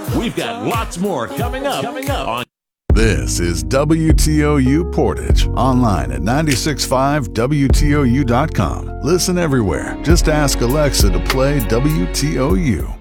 We've got lots more coming up on. This is WTOU Portage, online at 965WTOU.com. Listen everywhere. Just ask Alexa to play WTOU.